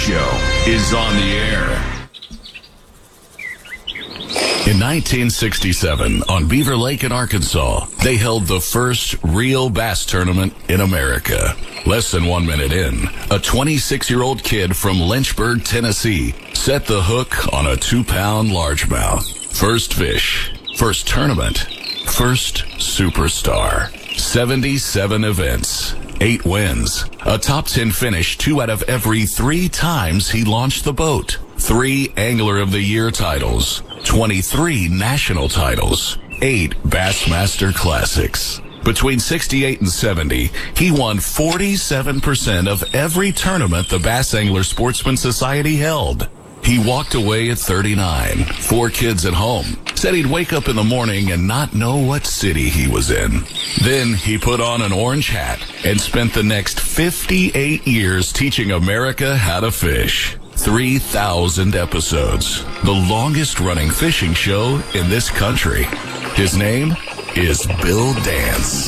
Show is on the air. In 1967, on Beaver Lake in Arkansas, they held the first real bass tournament in America. Less than 1 minute in, a 26-year-old kid from Lynchburg, Tennessee, set the hook on a 2-pound largemouth. First fish, first tournament, first superstar. 77 events, 8 wins, a top 10 finish 2 out of every 3 times he launched the boat, 3 Angler of the Year titles, 23 national titles, 8 Bassmaster Classics. Between 68 and 70, he won 47% of every tournament the Bass Angler Sportsman Society held. He walked away at 39, 4 kids at home, said he'd wake up in the morning and not know what city he was in. Then he put on an orange hat and spent the next 58 years teaching America how to fish. 3,000 episodes, the longest running fishing show in this country. His name is Bill Dance.